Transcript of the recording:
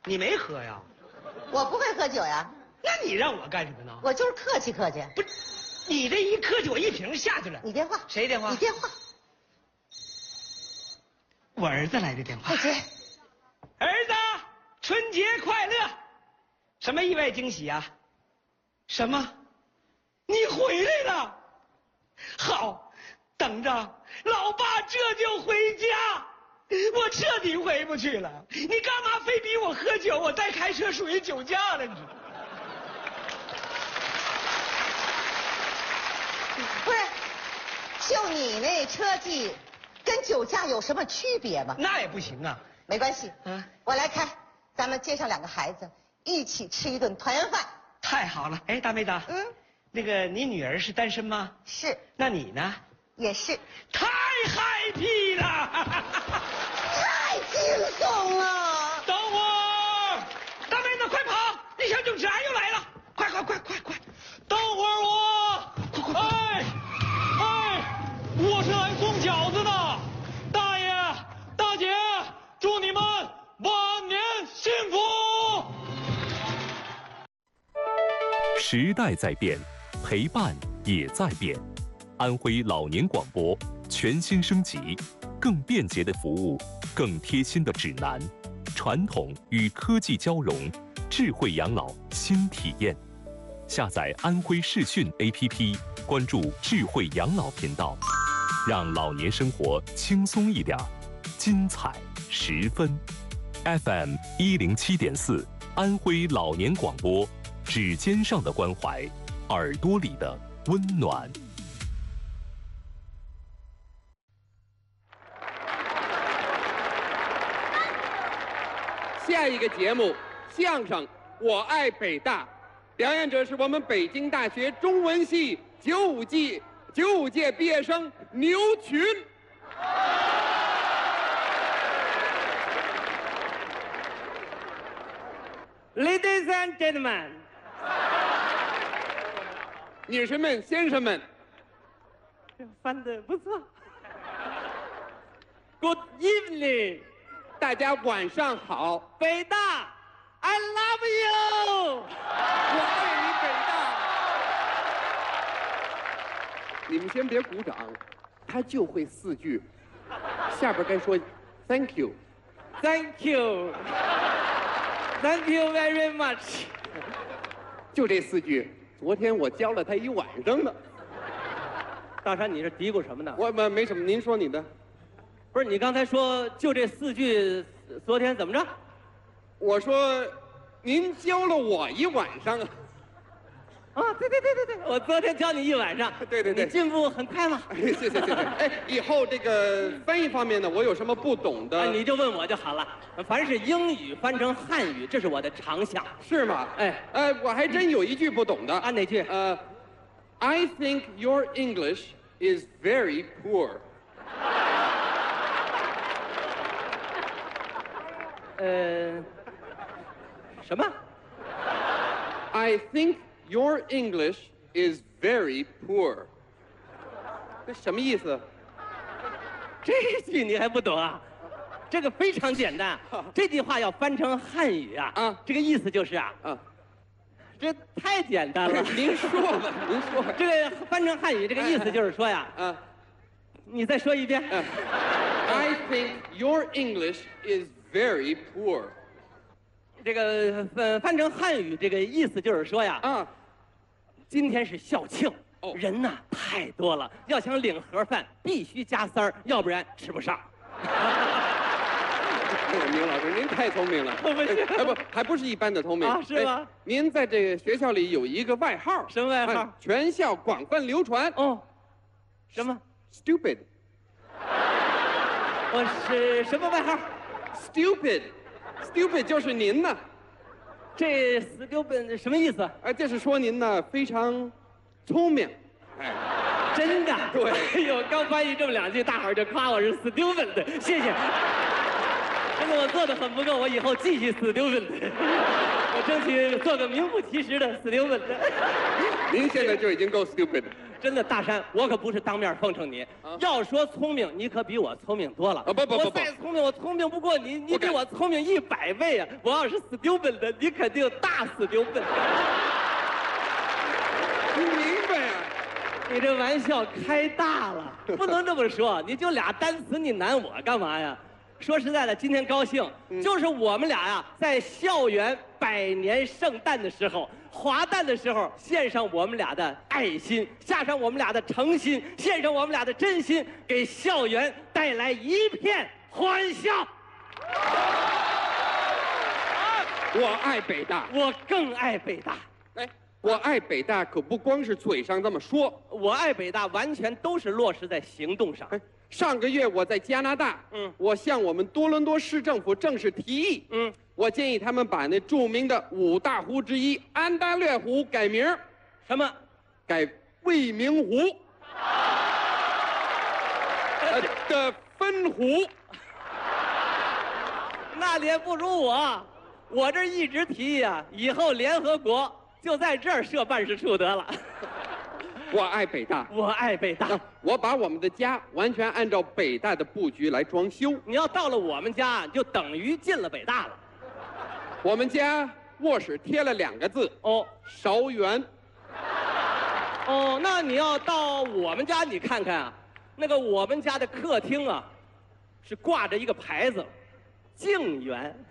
你没喝呀？ 我不会喝酒呀。 那你让我干什么呢？ 我就是客气客气。 不是，你这一客气，我一瓶下去了。 你电话？ 谁电话？ 你电话。 我儿子来的电话。 快接。 儿子，春节快乐！什么意外惊喜啊？什么？你回来了？好，等着，老爸这就回家。我彻底回不去了。你干嘛非逼我喝酒？我再开车属于酒驾了，你知道吗？ 不是，就你那车技，跟酒驾有什么区别吗？ 那也不行啊。 没关系，我来开，咱们接上2个孩子，一起吃一顿团圆饭。 太好了，哎，大妹子，那个你女儿是单身吗？ 是。 那你呢？ 也是。 太 happy 了， 太惊悚了。 等会儿，大妹子快跑！那小警察又来了，快！等会儿我，我是来送饺子的，大爷大姐，祝你们晚年幸福。 时代在变，陪伴也在变。安徽老年广播全新升级，更便捷的服务，更贴心的指南，传统与科技交融，智慧养老新体验。下载安徽视讯 APP， 关注智慧养老频道，让老年生活轻松一点，精彩十分。FM 107.4，安徽老年广播，指尖上的关怀，耳朵里的温暖。 下一个节目，相声《我爱北大》，表演者是我们北京大学中文系95届毕业生牛群。 Ladies and gentlemen， 女士们、先生们， 翻得不错。Good evening， 大家晚上好。 北大 ，I love you， 我爱你，北大。你们先别鼓掌，他就会4句，下边该说 Thank you，Thank you，Thank you very much， 就这4句。昨天我教了他一晚上呢。 大山，你是嘀咕什么呢？ 我没什么，您说你的。 不是，你刚才说就这4句，昨天怎么着？ 我说，您教了我一晚上啊。 啊，对，我昨天教你一晚上。 对， 你进步很快嘛。 谢谢。哎，以后这个翻译方面呢，我有什么不懂的， 你就问我就好了。凡是英语翻成汉语，这是我的长项。 是吗？我还真有一句不懂的。 啊，哪句 ？I think your English is very poor。 什么 ？I think your English is very poor。这什么意思？ 这句你还不懂啊？这个非常简单，这句话要翻成汉语啊，这个意思就是这太简单了。 您说吧，您说。 这个翻成汉语，这个意思就是说呀，你再说一遍。 I think your English is very poor。 这个翻成汉语，这个意思就是说呀，今天是校庆，人呐太多了，要想领盒饭必须加3儿，要不然吃不上。 明老师，您太聪明了。还不是一般的聪明啊？是吗？ 您在这个学校里有一个外号。 什么外号？ 全校广泛流传。 什么 ？Stupid。 我是什么外号 ？Stupid。Stupid 就是您呢。 这 stupid 什么意思？ 这是说您呢非常聪明。 真的？ 对。 哎呦，刚翻译这么2句，大伙儿就夸我是 stupid 的，谢谢。真的，我做的很不够，我以后继续 stupid。我争取做个名副其实的 stupid。 您现在就已经够 stupid。 真的，大山，我可不是当面奉承你。要说聪明，你可比我聪明多了。 不， 我再聪明，我聪明不过你，你比我聪明100倍啊！我要是stupid的，你肯定大stupid。 你明白啊？ 你这玩笑开大了，不能这么说。你就俩单词，你难我干嘛呀？说实在的，今天高兴，就是我们俩呀，在校园100年圣诞的时候，华诞的时候，献上我们俩的爱心，下上我们俩的诚心，献上我们俩的真心，给校园带来一片欢笑。 我爱北大， 我更爱北大。 哎，我爱北大可不光是嘴上这么说， 我爱北大完全都是落实在行动上。 上个月我在加拿大，我向我们多伦多市政府正式提议，我建议他们把那著名的5大湖之一安大略湖改名， 什么？ 改未名湖的分湖。 那你也不如我这一直提议啊，以后联合国就在这儿设办事处得了。 我爱北大， 我爱北大。 我把我们的家完全按照北大的布局来装修。 你要到了我们家，就等于进了北大了。 我们家卧室贴了2个字韶园。 那你要到我们家，你看看啊，那个我们家的客厅啊，是挂着一个牌子，静园。